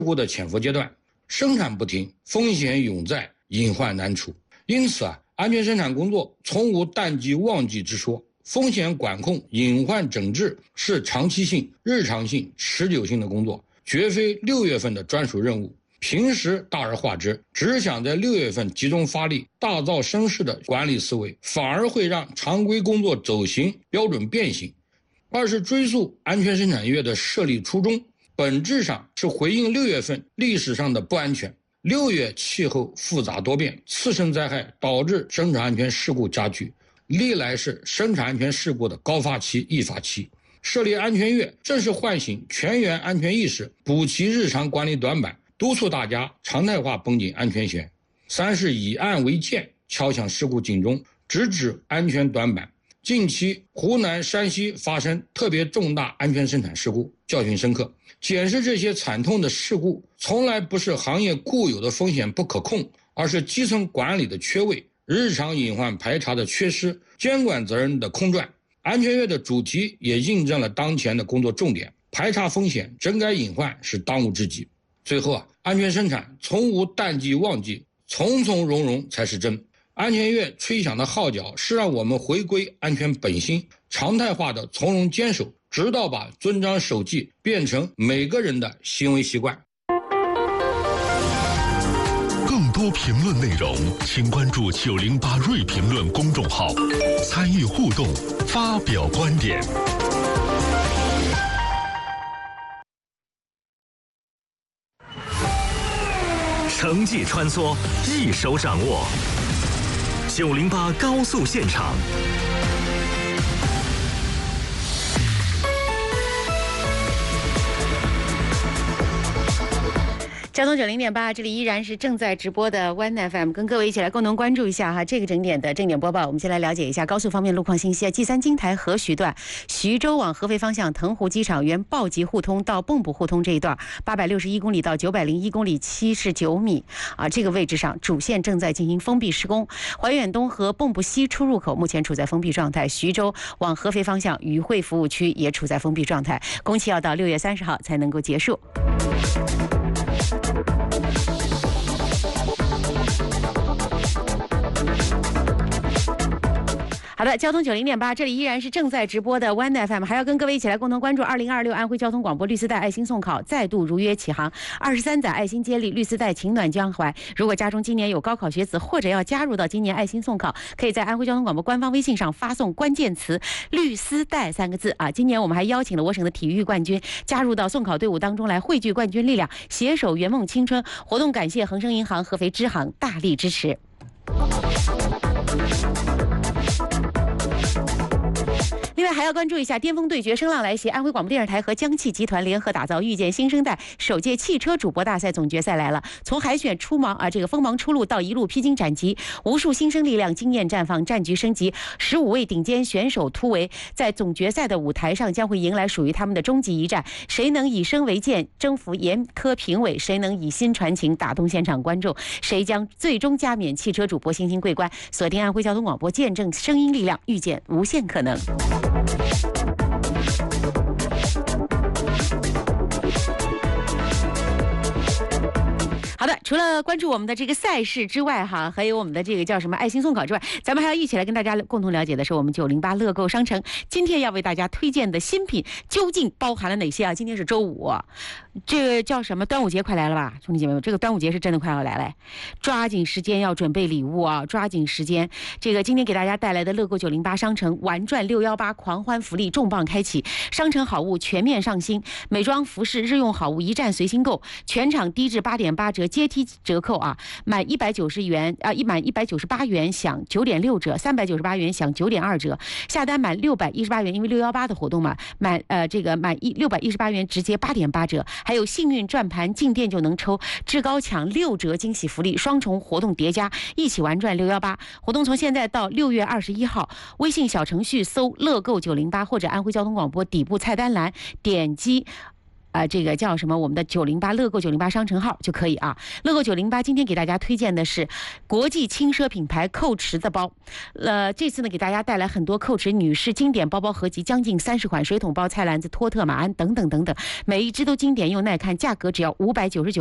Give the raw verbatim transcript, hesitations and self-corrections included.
故的潜伏阶段，生产不停，风险永在，隐患难除。因此啊，安全生产工作从无淡季旺季之说，风险管控、隐患整治是长期性、日常性、持久性的工作，绝非六月份的专属任务。平时大而化之，只想在六月份集中发力，大造声势的管理思维，反而会让常规工作走形、标准变形。二是追溯安全生产月的设立初衷，本质上是回应六月份历史上的不安全。六月气候复杂多变，次生灾害导致生产安全事故加剧，历来是生产安全事故的高发期、易发期。设立安全月，正是唤醒全员安全意识，补齐日常管理短板，督促大家常态化绷紧安全弦。三是以案为鉴，敲响事故警钟，直指安全短板。近期湖南、山西发生特别重大安全生产事故，教训深刻。检视这些惨痛的事故，从来不是行业固有的风险不可控，而是基层管理的缺位、日常隐患排查的缺失、监管责任的空转。安全月的主题也印证了当前的工作重点，排查风险、整改隐患是当务之急。最后啊，安全生产从无淡季旺季，从从容容才是真。安全月吹响的号角是让我们回归安全本心，常态化的从容坚守，直到把遵章守纪变成每个人的行为习惯。 更多评论内容，请关注九零八锐评论公众号，参与互动，发表观点。 城际穿梭，一手掌握。九零八高速现场。 交通九零点八，这里依然是正在直播的 One F M， 跟各位一起来共同关注一下哈这个整点的正点播报。我们先来了解一下高速方面路况信息。G 三京台河徐段，徐州往合肥方向腾湖机场原报集互通到蚌埠互通这一段，八百六十一公里到九百零一公里，七十九米啊，这个位置上主线正在进行封闭施工。怀远东和蚌埠西出入口目前处在封闭状态，徐州往合肥方向渝汇服务区也处在封闭状态，工期要到六月三十号才能够结束。好的，交通九零点八，这里依然是正在直播的 One F M， 还要跟各位一起来共同关注二零二六安徽交通广播绿丝带爱心送考再度如约起航，二十三载爱心接力，绿丝带情暖江淮。如果家中今年有高考学子或者要加入到今年爱心送考，可以在安徽交通广播官方微信上发送关键词绿丝带三个字啊。今年我们还邀请了我省的体育冠军加入到送考队伍当中来，汇聚冠军力量，携手圆梦青春活动。感谢恒生银行合肥支行大力支持。另外还要关注一下巅峰对决声浪来袭，安徽广播电视台和江汽集团联合打造遇见新生代首届汽车主播大赛总决赛来了。从海选出芒啊，这个锋芒出路到一路披荆斩棘，无数新生力量经验绽放，战局升级，十五位顶尖选手突围，在总决赛的舞台上将会迎来属于他们的终极一战。谁能以身为剑征服严苛评委，谁能以心传情打动现场观众，谁将最终加冕汽车主播新星桂冠。锁定安徽交通广播，见证声音力量，遇见无限可能。好的，除了关注我们的这个赛事之外哈，还有我们的这个叫什么爱心送考之外，咱们还要一起来跟大家共同了解的是我们九零八乐购商城今天要为大家推荐的新品究竟包含了哪些啊？今天是周五，这个叫什么？端午节快来了吧，兄弟姐妹们，这个端午节是真的快要来了，抓紧时间要准备礼物啊，抓紧时间。这个今天给大家带来的乐购九零八商城玩转六一八狂欢福利重磅开启，商城好物全面上新，美妆服饰日用好物一站随心购，全场低至八点八折。阶梯折扣啊，满一百九十元啊，一满一百九十八元享九点六折，三百九十八元享九点二折，下单满六百一十八元，因为六一八的活动嘛，满呃这个满一六百一十八元直接八点八折，还有幸运转盘进店就能抽至高抢六折惊喜福利，双重活动叠加，一起玩转六一八活动从现在到六月二十一号，微信小程序搜乐购九零八或者安徽交通广播底部菜单栏点击呃，这个叫什么？我们的九零八乐购九零八商城号就可以啊。乐购九零八今天给大家推荐的是国际轻奢品牌蔻驰的包，呃，这次呢给大家带来很多蔻驰女士经典包包合集，将近三十款水桶包、菜篮子、托特、马鞍等等等等，每一只都经典又耐看，价格只要五百九十九。